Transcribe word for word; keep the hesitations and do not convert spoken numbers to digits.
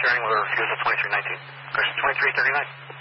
concerning with a refusal twenty-three nineteen. Question twenty-three thirty-nine.